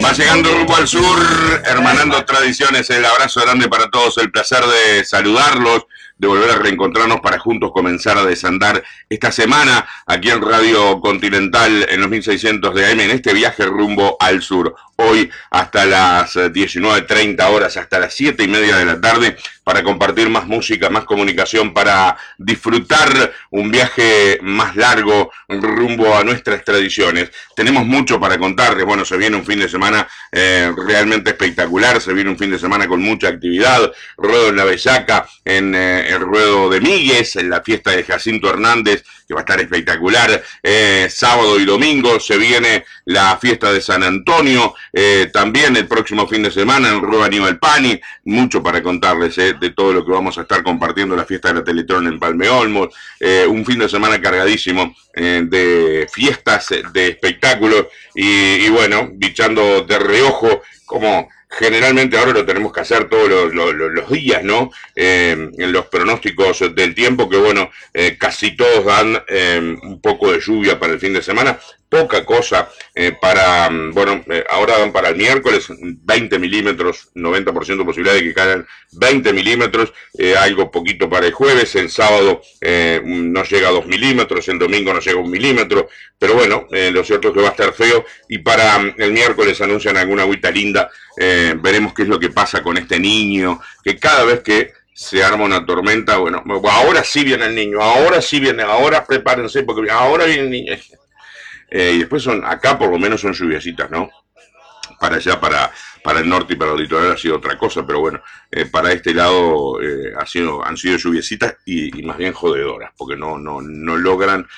Va llegando Rumbo al Sur, hermanando tradiciones. El abrazo grande para todos, el placer de saludarlos, de volver a reencontrarnos para juntos comenzar a desandar esta semana aquí en Radio Continental en los 1600 de AM en este viaje rumbo al sur. Hoy hasta las 19:30 horas, hasta las 7:30 de la tarde, para compartir más música, más comunicación, para disfrutar un viaje más largo rumbo a nuestras tradiciones. Tenemos mucho para contarles. Bueno, se viene un fin de semana realmente espectacular, se viene un fin de semana con mucha actividad. Ruedo en la Bellaca, en el ruedo de Míguez, en la fiesta de Jacinto Hernández, que va a estar espectacular. Sábado y domingo se viene la fiesta de San Antonio, también el próximo fin de semana en Ruedo Aníbal Pani. Mucho para contarles de todo lo que vamos a estar compartiendo en la fiesta de la Teletón en Palme Olmos. Un fin de semana cargadísimo de fiestas, de espectáculos y bueno, bichando de reojo como generalmente ahora lo tenemos que hacer todos los días, ¿no? En los pronósticos del tiempo, que bueno, casi todos dan un poco de lluvia para el fin de semana, poca cosa para, bueno, ahora dan para el miércoles 20 milímetros, 90% de posibilidad de que caigan 20 milímetros, algo poquito para el jueves, el sábado no llega a 2 milímetros, el domingo no llega a 1 milímetro, pero bueno, lo cierto es que va a estar feo, y para el miércoles anuncian alguna agüita linda. Veremos qué es lo que pasa con este niño, que cada vez que se arma una tormenta, bueno, ahora sí viene el niño, ahora sí viene, ahora prepárense, porque ahora viene el niño. Y después acá por lo menos son lluviecitas, ¿no? Para allá, para el norte y para el litoral ha sido otra cosa, pero bueno, para este lado han sido lluviecitas y más bien jodedoras, porque no logran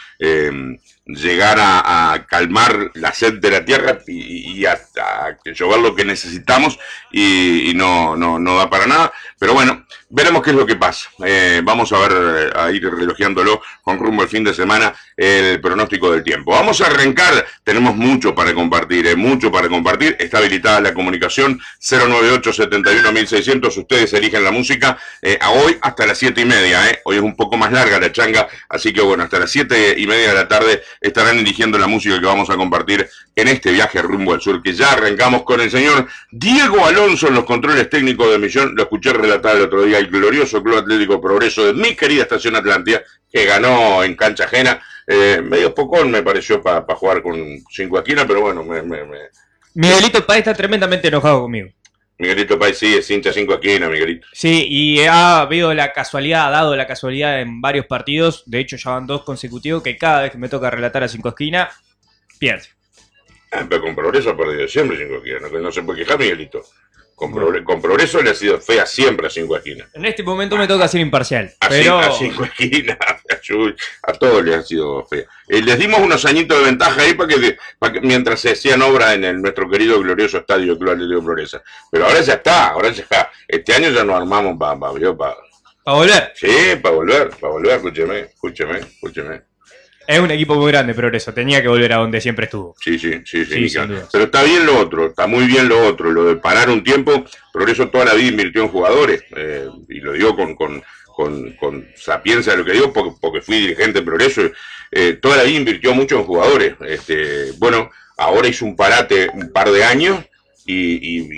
llegar a calmar la sed de la tierra y a llover lo que necesitamos y no da para nada, pero bueno, veremos qué es lo que pasa. Vamos a ir relojeándolo con rumbo al fin de semana el pronóstico del tiempo. Vamos a arrancar, tenemos mucho para compartir, está habilitada la comunicación 098-71-1600, ustedes eligen la música, a hoy hasta las 7:30, hoy es un poco más larga la changa, así que bueno, hasta las 7:30 de la tarde estarán eligiendo la música que vamos a compartir en este viaje rumbo al sur, que ya arrancamos con el señor Diego Alonso en los controles técnicos de Millón. Lo escuché relatar el otro día, el glorioso Club Atlético Progreso de mi querida Estación Atlántida, que ganó en cancha ajena, medio pocón me pareció para jugar con 5 esquinas, pero bueno, Miguelito Páez está tremendamente enojado conmigo. Miguelito Páez sí, es hincha 5 esquinas, Miguelito. Sí, y ha dado la casualidad en varios partidos, de hecho ya van 2 consecutivos, que cada vez que me toca relatar a 5 esquinas, pierde. Pero con Progreso ha perdido siempre 5 esquinas, no se puede quejar, Miguelito. Con Progreso le ha sido fea siempre a 5 esquinas. En este momento me toca ser imparcial. A 5 esquinas, a todos les ha sido fea. Les dimos unos añitos de ventaja ahí para que mientras se hacían obras en nuestro querido glorioso estadio Club Atlético Progreso. Pero ahora ya está. Este año ya nos armamos para volver. Sí, para volver, escúcheme. Es un equipo muy grande, Progreso. Tenía que volver a donde siempre estuvo. Sí, pero está bien lo otro, está muy bien lo otro. Lo de parar un tiempo, Progreso toda la vida invirtió en jugadores. Y lo digo con sapiencia de lo que digo, porque fui dirigente de Progreso. Toda la vida invirtió mucho en jugadores. Bueno, ahora hizo un parate un par de años y